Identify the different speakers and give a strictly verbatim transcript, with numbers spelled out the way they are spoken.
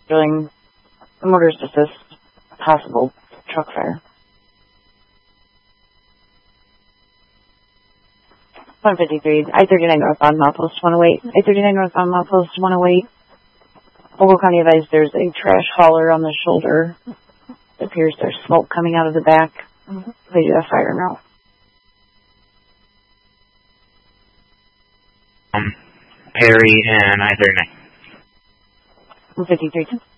Speaker 1: doing the motorist assist, possible truck fire. one fifty-three, I thirty-nine northbound, milepost one oh eight. I thirty-nine northbound, milepost one oh eight. Ogle County advised there's a trash hauler on the shoulder. It appears there's smoke coming out of the back. Mm-hmm. They do have fire now.
Speaker 2: Um, Perry and I thirty-nine.
Speaker 1: one fifty-three.